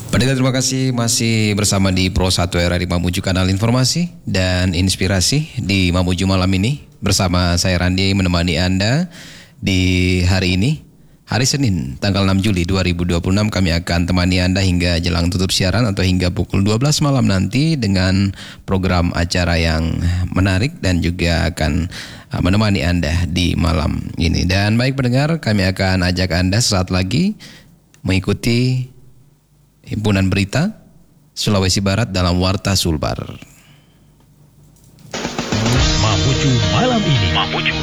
Pendengar, terima kasih masih bersama di Pro 1 RRI Mamuju, kanal informasi dan inspirasi di Mamuju malam ini. Bersama saya Randi menemani Anda di hari ini, hari Senin tanggal 6 Juli 2026. Kami akan temani Anda hingga jelang tutup siaran atau hingga pukul 12 malam nanti dengan program acara yang menarik dan juga akan menemani Anda di malam ini. Dan baik pendengar, kami akan ajak Anda sesaat lagi mengikuti Himpunan Berita Sulawesi Barat dalam Warta Sulbar. Mamuju malam ini.